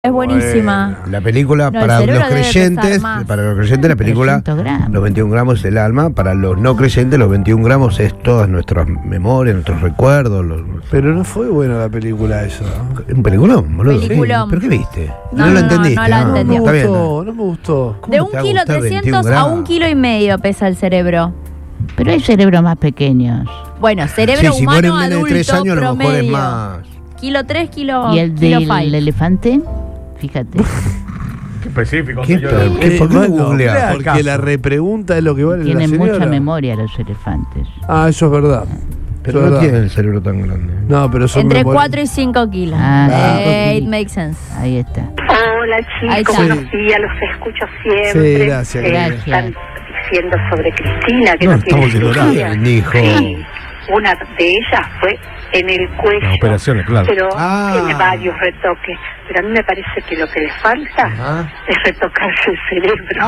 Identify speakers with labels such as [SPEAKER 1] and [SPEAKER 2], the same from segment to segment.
[SPEAKER 1] Es buenísima.
[SPEAKER 2] La película
[SPEAKER 1] No,
[SPEAKER 2] para
[SPEAKER 1] el cerebro
[SPEAKER 2] los
[SPEAKER 1] debe
[SPEAKER 2] creyentes,
[SPEAKER 1] pesar más.
[SPEAKER 2] la película,
[SPEAKER 3] 300 gramos.
[SPEAKER 2] los 21 gramos es el alma. Para los no creyentes, los 21 gramos es todas nuestras memorias, nuestros recuerdos.
[SPEAKER 4] Pero no fue buena la película esa.
[SPEAKER 2] ¿Un peliculón, boludo?
[SPEAKER 1] Peliculón.
[SPEAKER 2] Sí. ¿Pero qué viste?
[SPEAKER 1] No,
[SPEAKER 2] lo
[SPEAKER 1] no,
[SPEAKER 2] entendiste.
[SPEAKER 1] no la
[SPEAKER 4] No
[SPEAKER 1] entendí.
[SPEAKER 4] me
[SPEAKER 2] Está bien.
[SPEAKER 4] gustó, no me gustó.
[SPEAKER 2] ¿Cómo
[SPEAKER 4] ¿Cómo
[SPEAKER 1] De
[SPEAKER 2] te
[SPEAKER 1] un
[SPEAKER 2] va a
[SPEAKER 1] kilo
[SPEAKER 2] gustar
[SPEAKER 1] 300 a
[SPEAKER 2] 21
[SPEAKER 1] 1,5 kg pesa el cerebro.
[SPEAKER 3] Pero hay cerebros más pequeños.
[SPEAKER 1] Bueno, cerebro
[SPEAKER 2] Sí, si
[SPEAKER 1] humano
[SPEAKER 2] mueren menos de
[SPEAKER 1] adulto
[SPEAKER 2] 3 años, a lo mejor es
[SPEAKER 1] promedio.
[SPEAKER 2] más.
[SPEAKER 1] Kilo 3, kilo
[SPEAKER 3] ¿Y el
[SPEAKER 1] kilo
[SPEAKER 3] del
[SPEAKER 1] 5.
[SPEAKER 3] elefante? Fíjate.
[SPEAKER 5] Qué específico,
[SPEAKER 2] ¿Qué
[SPEAKER 5] señor.
[SPEAKER 2] pe- ¿Por qué
[SPEAKER 4] Bueno,
[SPEAKER 2] googleás?
[SPEAKER 4] claro, porque la repregunta es lo que vale la
[SPEAKER 3] Tienen
[SPEAKER 4] señora.
[SPEAKER 3] mucha memoria los elefantes.
[SPEAKER 4] Ah, eso es verdad.
[SPEAKER 2] Pero
[SPEAKER 4] Eso es
[SPEAKER 2] no
[SPEAKER 4] verdad.
[SPEAKER 2] tiene el cerebro tan grande.
[SPEAKER 4] No, pero son
[SPEAKER 1] Entre
[SPEAKER 4] memorias.
[SPEAKER 1] 4 y 5 kilos.
[SPEAKER 3] Ah,
[SPEAKER 1] It
[SPEAKER 3] sí.
[SPEAKER 1] makes sense.
[SPEAKER 3] Ahí está.
[SPEAKER 6] Hola
[SPEAKER 1] Ahí
[SPEAKER 6] chicos,
[SPEAKER 1] está.
[SPEAKER 6] buenos días, los escucho siempre.
[SPEAKER 4] Sí, gracias,
[SPEAKER 3] gracias.
[SPEAKER 6] Están diciendo sobre Cristina que
[SPEAKER 5] No,
[SPEAKER 6] no, tiene
[SPEAKER 5] estamos diciendo nada.
[SPEAKER 6] cirugía.
[SPEAKER 2] ¿Quién dijo?
[SPEAKER 6] Sí, una de ellas fue en el cuello.
[SPEAKER 5] Las operaciones, claro.
[SPEAKER 6] Pero
[SPEAKER 2] Ah.
[SPEAKER 6] tiene varios retoques. Pero a mí me parece que lo que le falta es retocarse el cerebro.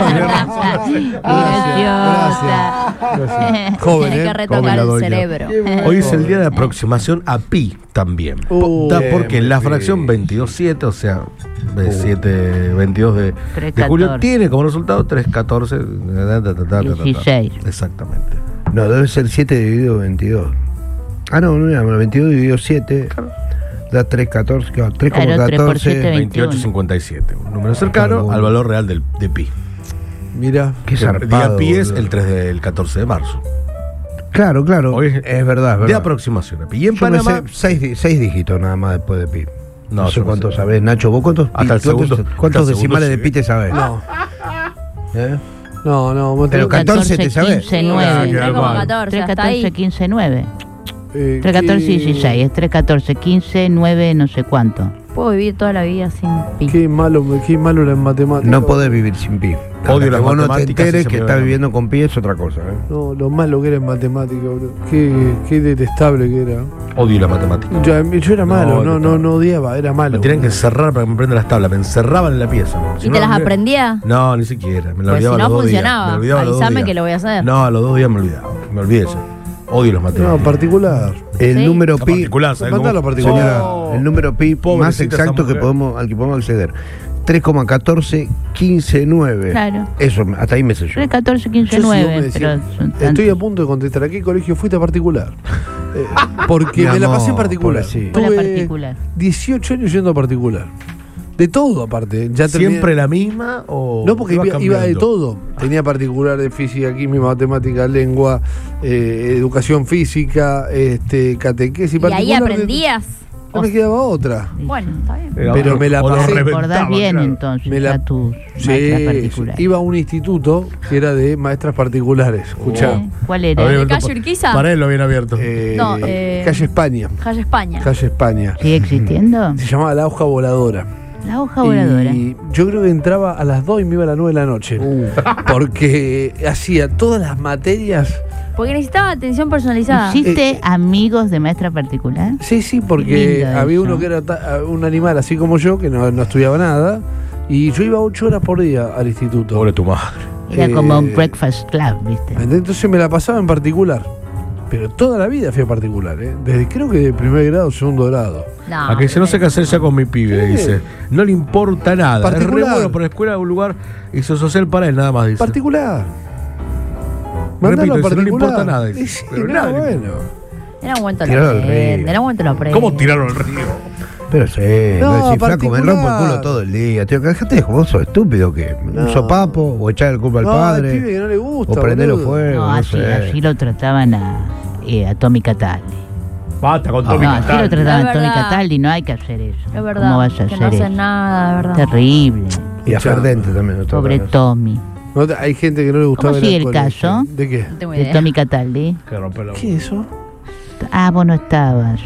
[SPEAKER 3] Graciosa.
[SPEAKER 4] Joven,
[SPEAKER 1] Tiene que
[SPEAKER 4] ¿eh?
[SPEAKER 1] retocar
[SPEAKER 5] Joven la
[SPEAKER 1] el
[SPEAKER 5] doña.
[SPEAKER 1] cerebro.
[SPEAKER 5] Hoy es el día de aproximación a pi también. Porque
[SPEAKER 2] muy
[SPEAKER 5] la
[SPEAKER 2] bien.
[SPEAKER 5] fracción 22,7, o sea, 22 de
[SPEAKER 3] 3,14.
[SPEAKER 5] julio, tiene como resultado 3,14.
[SPEAKER 3] 16.
[SPEAKER 5] Exactamente.
[SPEAKER 2] No, debe ser 7 dividido 22. Ah, no, mira, 22 dividido 7 da 3,14. Claro, 3 como
[SPEAKER 3] Claro, 3 por 7,
[SPEAKER 2] 14.
[SPEAKER 5] 28,57. Un número cercano
[SPEAKER 2] Claro,
[SPEAKER 5] al valor real de pi.
[SPEAKER 4] Mira.
[SPEAKER 2] Qué
[SPEAKER 5] El día
[SPEAKER 2] zarpado.
[SPEAKER 5] pi es
[SPEAKER 2] boludo.
[SPEAKER 5] el 14 de marzo.
[SPEAKER 2] Claro, claro.
[SPEAKER 5] Hoy
[SPEAKER 2] es verdad, es
[SPEAKER 5] De
[SPEAKER 2] verdad.
[SPEAKER 5] aproximación a pi. Y en
[SPEAKER 2] Yo me
[SPEAKER 5] Panamá.
[SPEAKER 2] sé 6 dígitos nada más después de pi.
[SPEAKER 5] No,
[SPEAKER 2] No sé
[SPEAKER 5] yo no
[SPEAKER 2] cuántos
[SPEAKER 5] sé.
[SPEAKER 2] sabés, Nacho. ¿Vos cuántos,
[SPEAKER 5] Hasta el segundo-
[SPEAKER 2] cuántos
[SPEAKER 5] hasta el
[SPEAKER 2] decimales
[SPEAKER 5] segundo
[SPEAKER 2] de pi te sabés?
[SPEAKER 4] No,
[SPEAKER 2] ¿Eh?
[SPEAKER 4] no. me
[SPEAKER 2] Pero
[SPEAKER 4] tengo-
[SPEAKER 2] 14 te sabés.
[SPEAKER 3] 15,
[SPEAKER 1] Sí,
[SPEAKER 3] 9.
[SPEAKER 1] 3 como 14,
[SPEAKER 3] 3,
[SPEAKER 1] hasta
[SPEAKER 3] 14,
[SPEAKER 1] ahí.
[SPEAKER 3] 15, 9. 3,
[SPEAKER 4] ¿qué-
[SPEAKER 3] 14, 16. Es 3, 14, 15, 9, no sé cuánto.
[SPEAKER 1] Puedo vivir toda la vida sin pi.
[SPEAKER 4] Qué malo era en matemáticas.
[SPEAKER 2] No podés vivir sin pi. Hasta
[SPEAKER 5] Odio
[SPEAKER 2] que
[SPEAKER 5] las
[SPEAKER 2] vos no te
[SPEAKER 5] matemáticas y
[SPEAKER 2] enteres
[SPEAKER 5] se
[SPEAKER 2] que
[SPEAKER 5] me
[SPEAKER 2] estás
[SPEAKER 5] va.
[SPEAKER 2] viviendo con pi es otra cosa. ¿eh?
[SPEAKER 4] No, lo malo que era en matemáticas, bro. Qué detestable que era.
[SPEAKER 5] Odio la matemática.
[SPEAKER 4] Yo era malo,
[SPEAKER 5] No,
[SPEAKER 4] no odiaba, era malo.
[SPEAKER 5] Me tienen que encerrar para que me prendan las tablas. Me encerraban en la pieza. ¿no? Si
[SPEAKER 1] ¿Y
[SPEAKER 5] no,
[SPEAKER 1] te las
[SPEAKER 5] me-
[SPEAKER 1] aprendía?
[SPEAKER 5] No, ni siquiera. Me lo
[SPEAKER 1] Pues si
[SPEAKER 5] olvidaba a
[SPEAKER 1] no
[SPEAKER 5] los 2 días.
[SPEAKER 1] funcionaba.
[SPEAKER 5] Me olvidaba a los 2
[SPEAKER 1] Avísame
[SPEAKER 5] días.
[SPEAKER 1] que lo voy a hacer.
[SPEAKER 5] No, a los 2 días me olvidaba. Me olvidé ya. Odio los
[SPEAKER 4] No,
[SPEAKER 5] matemáticas.
[SPEAKER 4] particular.
[SPEAKER 2] El
[SPEAKER 1] Sí.
[SPEAKER 2] número
[SPEAKER 5] La
[SPEAKER 2] pi.
[SPEAKER 5] particular, ¿sabes
[SPEAKER 4] Mandá
[SPEAKER 5] cómo?
[SPEAKER 4] la particular.
[SPEAKER 2] Señora,
[SPEAKER 5] Oh,
[SPEAKER 2] el número pi
[SPEAKER 5] pobrecita
[SPEAKER 2] más
[SPEAKER 5] esa
[SPEAKER 2] exacto que
[SPEAKER 5] mujer.
[SPEAKER 2] al que podemos acceder. 3,1415,9.
[SPEAKER 3] Claro.
[SPEAKER 2] Eso, hasta ahí me sé yo.
[SPEAKER 3] 3, 14, 15,
[SPEAKER 4] Yo, si vos me
[SPEAKER 3] 9.
[SPEAKER 4] decís,
[SPEAKER 3] Pero son
[SPEAKER 4] estoy
[SPEAKER 3] tantos.
[SPEAKER 4] a punto de contestar. ¿A qué colegio fuiste a particular? Porque
[SPEAKER 2] Mi
[SPEAKER 4] me la pasé en
[SPEAKER 2] amor,
[SPEAKER 4] particular.
[SPEAKER 2] pobrecito.
[SPEAKER 3] Fue la
[SPEAKER 4] Tuve
[SPEAKER 3] particular.
[SPEAKER 4] 18 años yendo a particular. De todo, aparte. Ya terminé-
[SPEAKER 5] ¿Siempre la misma o
[SPEAKER 4] No, porque
[SPEAKER 5] ibas
[SPEAKER 4] iba de
[SPEAKER 5] cambiando?
[SPEAKER 4] todo. Tenía particular de física, química, matemática, lengua, educación física, catequesis.
[SPEAKER 1] ¿Y ahí
[SPEAKER 4] particular de-
[SPEAKER 1] aprendías?
[SPEAKER 4] No me quedaba otra.
[SPEAKER 1] Bueno, está bien.
[SPEAKER 4] Pero me la
[SPEAKER 5] o lo
[SPEAKER 4] pasé.
[SPEAKER 5] reventaba,
[SPEAKER 3] Recordás bien
[SPEAKER 5] claro.
[SPEAKER 3] entonces
[SPEAKER 4] Me la-
[SPEAKER 3] a tus
[SPEAKER 4] Sí,
[SPEAKER 3] maestras particulares.
[SPEAKER 4] iba a un instituto que era de maestras particulares. Escuchá.
[SPEAKER 3] ¿Cuál
[SPEAKER 5] A
[SPEAKER 3] era?
[SPEAKER 5] ver,
[SPEAKER 1] ¿De calle Urquiza?
[SPEAKER 5] Para él lo bien abierto.
[SPEAKER 1] No,
[SPEAKER 4] Calle España.
[SPEAKER 1] Calle España.
[SPEAKER 4] Calle España.
[SPEAKER 3] ¿Sigue existiendo?
[SPEAKER 4] Se llamaba La Hoja Voladora.
[SPEAKER 3] La hoja voladora.
[SPEAKER 4] Y yo creo que entraba a las 2 y me iba a las 9 de la noche. Porque hacía todas las materias.
[SPEAKER 1] Porque necesitaba atención personalizada.
[SPEAKER 3] ¿Hiciste amigos de maestra particular?
[SPEAKER 4] Sí, porque
[SPEAKER 3] Lindo
[SPEAKER 4] había
[SPEAKER 3] eso.
[SPEAKER 4] uno que era un animal así como yo, que no estudiaba nada. Y yo iba 8 horas por día al instituto.
[SPEAKER 5] Pobre tu madre.
[SPEAKER 3] Era como un breakfast club, ¿viste?
[SPEAKER 4] Entonces me la pasaba en particular. Pero toda la vida fui a particular, ¿eh? Desde creo que de primer grado, segundo grado.
[SPEAKER 1] No.
[SPEAKER 5] A que dice, no sé qué hacer ya con mi pibe,
[SPEAKER 4] Sí.
[SPEAKER 5] dice. No le importa nada.
[SPEAKER 4] Particular.
[SPEAKER 5] Es re bueno por la escuela de un lugar y su social para él, nada más dice.
[SPEAKER 4] Particular.
[SPEAKER 5] Repito,
[SPEAKER 4] Mandalo a
[SPEAKER 5] dice, no le
[SPEAKER 4] particular.
[SPEAKER 5] importa nada, dice.
[SPEAKER 4] Y sí,
[SPEAKER 5] Pero
[SPEAKER 4] no,
[SPEAKER 5] nada,
[SPEAKER 4] bueno.
[SPEAKER 1] Era un momento lo
[SPEAKER 2] Tirado al
[SPEAKER 1] aprende.
[SPEAKER 2] río.
[SPEAKER 1] Era un momento lo aprende.
[SPEAKER 5] ¿Cómo tiraron el río?
[SPEAKER 2] Pero sí,
[SPEAKER 4] No,
[SPEAKER 2] no, decís, flaco, me
[SPEAKER 4] particular.
[SPEAKER 2] rompo el culo todo el día. Tío, dejate de vos sos estúpido que
[SPEAKER 4] No.
[SPEAKER 2] un sopapo o echar el culpa al
[SPEAKER 4] No,
[SPEAKER 2] padre.
[SPEAKER 4] al pibe que no le gusta,
[SPEAKER 2] o prenderlo
[SPEAKER 4] boludo.
[SPEAKER 2] fuego.
[SPEAKER 3] No,
[SPEAKER 2] No,
[SPEAKER 3] así,
[SPEAKER 2] sé.
[SPEAKER 3] así lo trataban a Tommy Cataldi.
[SPEAKER 5] Basta con
[SPEAKER 3] No,
[SPEAKER 5] Tommy
[SPEAKER 3] así lo
[SPEAKER 5] Cataldi.
[SPEAKER 3] trataban
[SPEAKER 1] Es
[SPEAKER 3] a Tommy
[SPEAKER 1] verdad.
[SPEAKER 3] Cataldi, no hay que hacer eso.
[SPEAKER 1] Es verdad.
[SPEAKER 3] ¿Cómo vas a
[SPEAKER 1] que
[SPEAKER 3] hacer
[SPEAKER 1] no hace
[SPEAKER 3] eso?
[SPEAKER 1] nada, de verdad.
[SPEAKER 3] Terrible.
[SPEAKER 2] Y a Ferdente también. lo
[SPEAKER 3] Pobre
[SPEAKER 2] tratan así.
[SPEAKER 3] Tommy.
[SPEAKER 4] No, hay gente que no le gustaba
[SPEAKER 3] ¿Cómo
[SPEAKER 4] ir al
[SPEAKER 3] sigue el
[SPEAKER 4] colegio.
[SPEAKER 3] caso?
[SPEAKER 4] ¿De qué?
[SPEAKER 1] No tengo
[SPEAKER 3] De
[SPEAKER 1] idea.
[SPEAKER 3] Tommy Cataldi.
[SPEAKER 5] Que rompe la
[SPEAKER 4] ¿Qué es eso?
[SPEAKER 3] Ah, vos no estabas.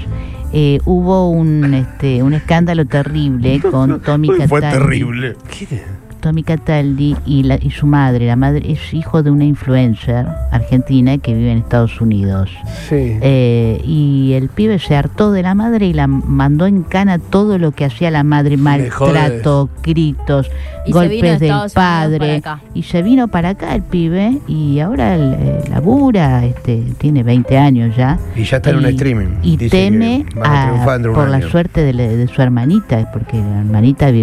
[SPEAKER 3] Hubo un escándalo terrible con Tommy Cataldi.
[SPEAKER 5] Fue terrible.
[SPEAKER 4] ¿Qué?
[SPEAKER 3] Tommy Cataldi y su madre. La madre es hijo de una influencer argentina que vive en Estados Unidos.
[SPEAKER 4] Sí.
[SPEAKER 3] Y el pibe se hartó de la madre y la mandó en cana todo lo que hacía la madre, maltrato, gritos,
[SPEAKER 1] Y se vino
[SPEAKER 3] golpes
[SPEAKER 1] de
[SPEAKER 3] del
[SPEAKER 1] Estados Unidos
[SPEAKER 3] padre.
[SPEAKER 1] para acá.
[SPEAKER 3] Y se vino para acá el pibe y ahora labura, tiene 20 años ya.
[SPEAKER 2] Y ya está en un streaming.
[SPEAKER 3] Y
[SPEAKER 2] Dice
[SPEAKER 3] teme
[SPEAKER 2] que van a triunfar dentro de un
[SPEAKER 3] por la
[SPEAKER 2] año.
[SPEAKER 3] suerte de su hermanita, porque la hermanita vive